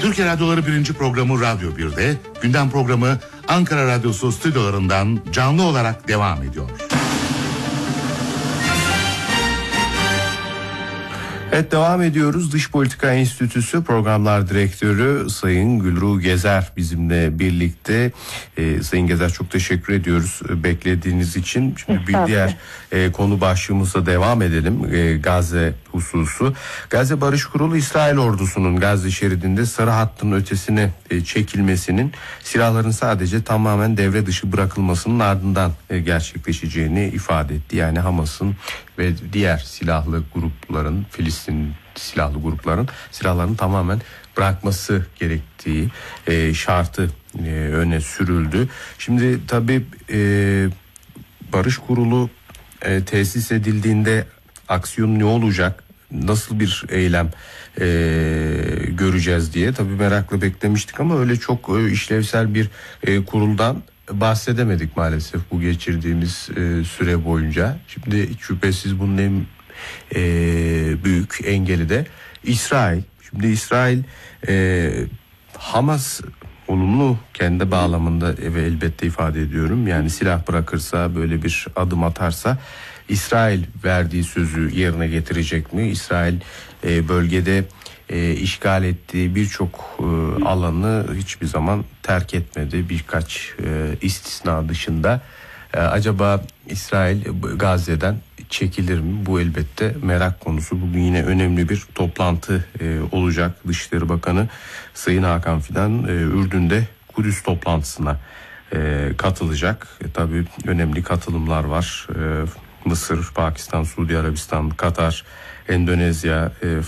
Türkiye Radyoları 1. programı Radyo 1'de, gündem programı Ankara Radyosu stüdyolarından canlı olarak devam ediyor. Evet, devam ediyoruz. Dış Politika Enstitüsü Programlar Direktörü Sayın Gülruh Gezer bizimle birlikte. Sayın Gezer, çok teşekkür ediyoruz beklediğiniz için. Şimdi bir diğer konu başlığımızla devam edelim. Gazze hususu. Gazze Barış Kurulu, İsrail ordusunun Gazze şeridinde sarı hattın ötesine çekilmesinin silahların sadece tamamen devre dışı bırakılmasının ardından gerçekleşeceğini ifade etti. Yani Hamas'ın ve diğer silahlı grupların, Filistin silahlı grupların silahlarını tamamen bırakması gerektiği şartı öne sürüldü. Şimdi tabii Barış Kurulu tesis edildiğinde aksiyon ne olacak, nasıl bir eylem göreceğiz diye tabii merakla beklemiştik ama öyle çok işlevsel bir kuruldan bahsedemedik maalesef bu geçirdiğimiz süre boyunca. Şimdi şüphesiz bunun en büyük engeli de İsrail. Şimdi İsrail Hamas olumlu kendi bağlamında ve elbette ifade ediyorum. Yani silah bırakırsa, böyle bir adım atarsa İsrail verdiği sözü yerine getirecek mi? İsrail bölgede işgal ettiği birçok alanı hiçbir zaman terk etmedi. Birkaç istisna dışında. Acaba İsrail Gazze'den çekilir mi? Bu elbette merak konusu. Bugün yine önemli bir toplantı olacak. Dışişleri Bakanı Sayın Hakan Fidan Ürdün'de Kudüs toplantısına katılacak. Tabii önemli katılımlar var. Mısır, Pakistan, Suudi Arabistan, Katar, Endonezya,